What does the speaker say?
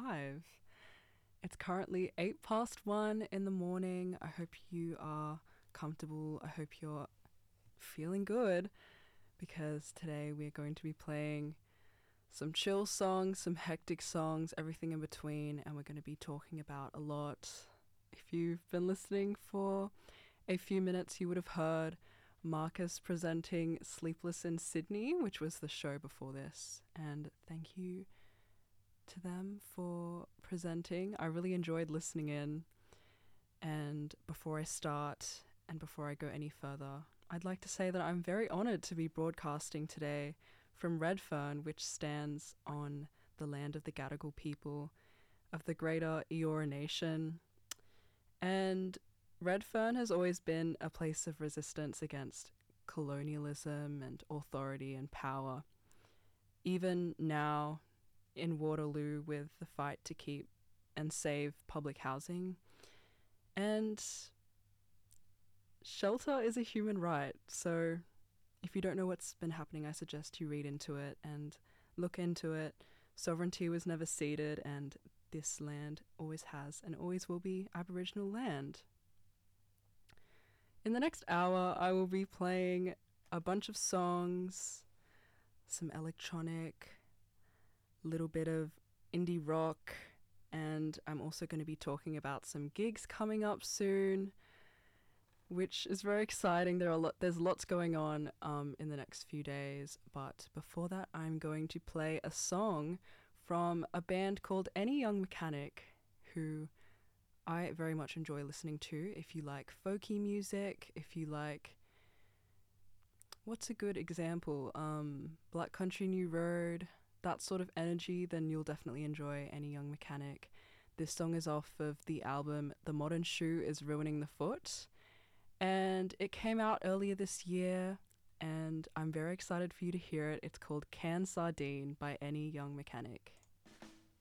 live. It's currently 1:08 in the morning. I hope you are comfortable. I hope you're feeling good because today we're going to be playing some chill songs, some hectic songs, everything in between, and we're going to be talking about a lot. If you've been listening for a few minutes, you would have heard Marcus presenting Sleepless in Sydney, which was the show before this, and thank you to them for presenting. I really enjoyed listening in, and before I start and before I go any further, I'd like to say that I'm very honoured to be broadcasting today from Redfern, which stands on the land of the Gadigal people of the greater Eora Nation. And Redfern has always been a place of resistance against colonialism and authority and power. Even now, in Waterloo, with the fight to keep and save public housing. And shelter is a human right, so if you don't know what's been happening, I suggest you read into it and look into it. Sovereignty was never ceded, and this land always has and always will be Aboriginal land. In the next hour, I will be playing a bunch of songs, some electronic, little bit of indie rock, and I'm also going to be talking about some gigs coming up soon, which is very exciting. There's lots going on in the next few days, but before that, I'm going to play a song from a band called Any Young Mechanic, who I very much enjoy listening to. If you like folky music, if you like, what's a good example? Black Country New Road, that sort of energy, then you'll definitely enjoy Any Young Mechanic. This song is off of the album The Modern Shoe is Ruining the Foot, and it came out earlier this year, and I'm very excited for you to hear it. It's called Can Sardine by Any Young Mechanic.